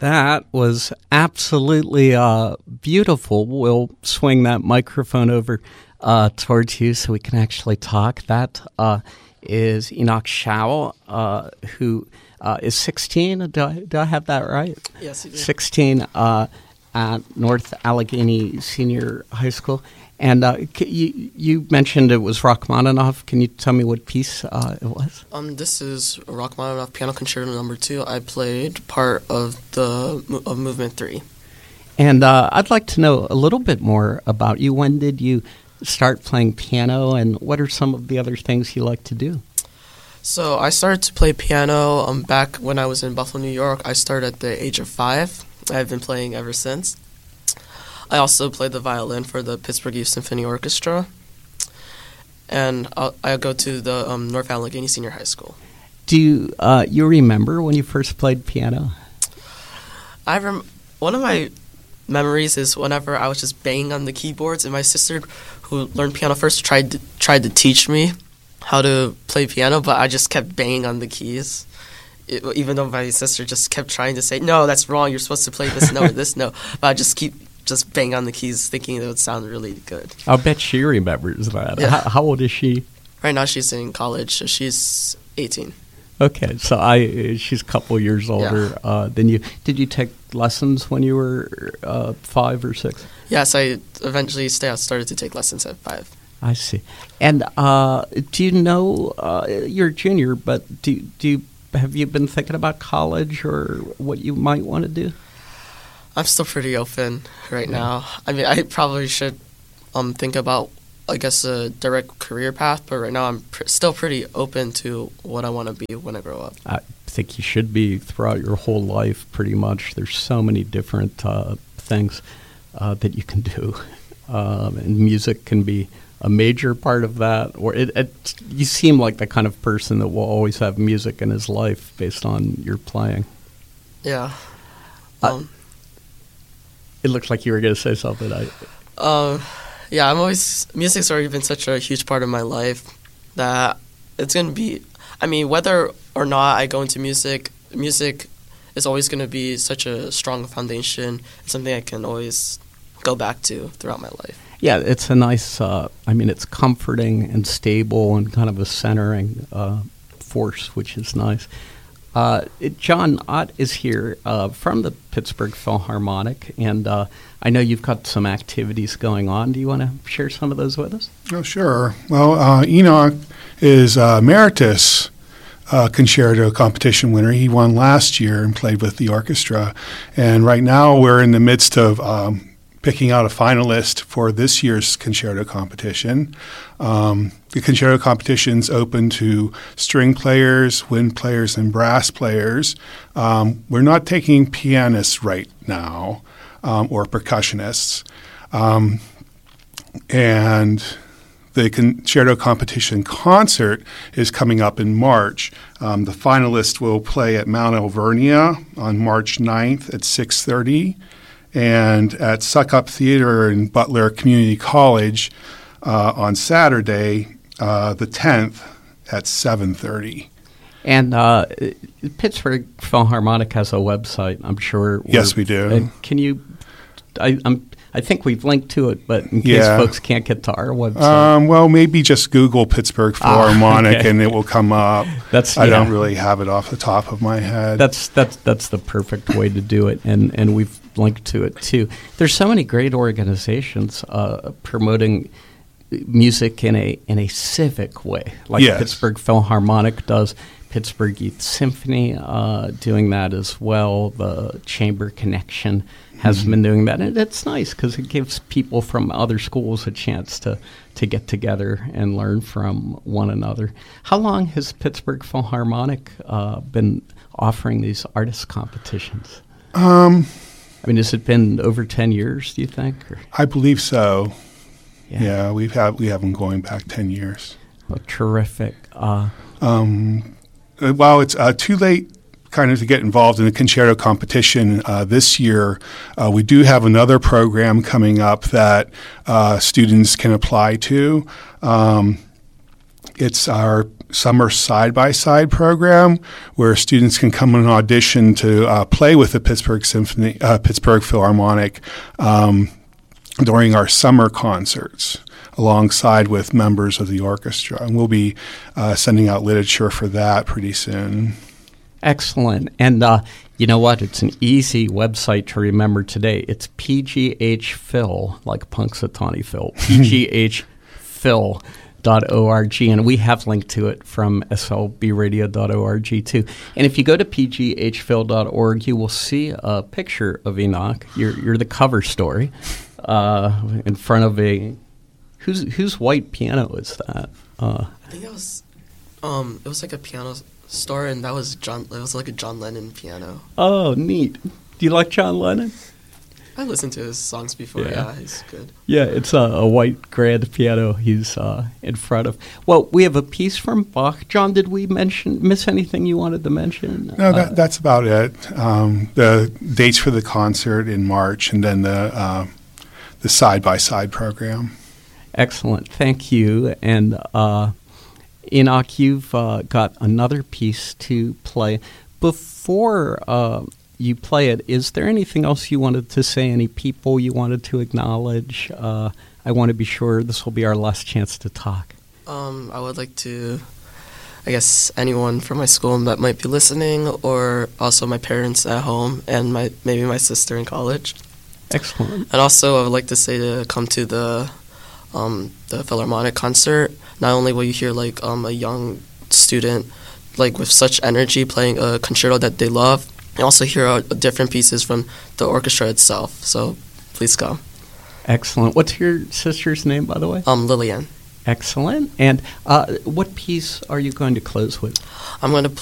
That was absolutely beautiful. We'll swing that microphone over towards you so we can actually talk. That is Enoch Schau, who is 16. Do I have that right? Yes, you do. 16 at North Allegheny Senior High School. And you mentioned it was Rachmaninoff. Can you tell me what piece it was? This is Rachmaninoff Piano Concerto No. 2. I played part of Movement 3. And I'd like to know a little bit more about you. When did you start playing piano, and what are some of the other things you like to do? So I started to play piano back when I was in Buffalo, New York. I started at the age of 5. I've been playing ever since. I also played the violin for the Pittsburgh Youth Symphony Orchestra, and I go to the North Allegheny Senior High School. Do you remember when you first played piano? One of my memories is whenever I was just banging on the keyboards, and my sister, who learned piano first, tried to teach me how to play piano, but I just kept banging on the keys. Even though my sister just kept trying to say, no, that's wrong, you're supposed to play this note or this note, but I just bang on the keys thinking it would sound really good. I'll bet she remembers that. Yeah. How old is she? Right now she's in college, so she's 18. Okay, so she's a couple years older than you. Did you take lessons when you were 5 or 6? Yes, I eventually started to take lessons at 5. I see. And do you know, you're a junior, but have you been thinking about college or what you might want to do? I'm still pretty open right now. I mean, I probably should think about, I guess, a direct career path, but right now I'm still pretty open to what I want to be when I grow up. I think you should be throughout your whole life, pretty much. There's so many different things that you can do, and music can be a major part of that. Or you seem like the kind of person that will always have music in his life based on your playing. Yeah. It looks like you were going to say something. Yeah, music's already been such a huge part of my life that it's going to be, I mean, whether or not I go into music is always going to be such a strong foundation. It's something I can always go back to throughout my life. Yeah, it's a nice, it's comforting and stable and kind of a centering force, which is nice. John Ott is here from the Pittsburgh Philharmonic, and I know you've got some activities going on. Do you want to share some of those with us? Oh, sure. Well, Enoch is Emeritus Concerto competition winner. He won last year and played with the orchestra. And right now we're in the midst of picking out a finalist for this year's concerto competition. The concerto competition's open to string players, wind players, and brass players. We're not taking pianists right now or percussionists. And the concerto competition concert is coming up in March. The finalists will play at Mount Alvernia on March 9th at 6:30. And at Suckup Theater in Butler Community College on Saturday, the 10th, at 7:30. And Pittsburgh Philharmonic has a website, I'm sure. Yes, we do. Can you? I think we've linked to it, but in case folks can't get to our website. Well, maybe just Google Pittsburgh Philharmonic and it will come up. I don't really have it off the top of my head. That's the perfect way to do it, and we've linked to it too. There's so many great organizations promoting music in a civic way, like Pittsburgh Philharmonic does. Pittsburgh Youth Symphony doing that as well. The Chamber Connection has been doing that, and it's nice because it gives people from other schools a chance to get together and learn from one another. How long has Pittsburgh Philharmonic been offering these artist competitions? Has it been over 10 years, do you think? Or? I believe so. Yeah, we have them going back 10 years. Oh, terrific. While it's too late kind of to get involved in the concerto competition this year, we do have another program coming up that students can apply to. It's our summer side-by-side program where students can come and audition to play with the Pittsburgh Philharmonic during our summer concerts, alongside with members of the orchestra. And we'll be sending out literature for that pretty soon. Excellent. And you know what? It's an easy website to remember today. It's PGH Phil, like Punxsutawney Phil, pghphil.org. And we have linked to it from slbradio.org too. And if you go to pghphil.org, you will see a picture of Enoch. You're the cover story in front of a... Whose white piano is that? I think that was... it was like a piano store, and that was John. It was like a John Lennon piano. Oh, neat. Do you like John Lennon? I listened to his songs before. Yeah, he's good. Yeah, it's a white grand piano he's in front of. Well, we have a piece from Bach. John, did we miss anything you wanted to mention? No, that's about it. The dates for the concert in March, and then the side-by-side program. Excellent. Thank you. And Enoch, you've got another piece to play. Before you play it, is there anything else you wanted to say, any people you wanted to acknowledge? I want to be sure this will be our last chance to talk. I would like to, I guess, anyone from my school that might be listening, or also my parents at home, and maybe my sister in college. Excellent. And also I would like to say to come to the Philharmonic concert. Not only will you hear like a young student like with such energy playing a concerto that they love, and also hear different pieces from the orchestra itself. So please come. Excellent. What's your sister's name, by the way? Lillian. Excellent. And what piece are you going to close with? I'm going to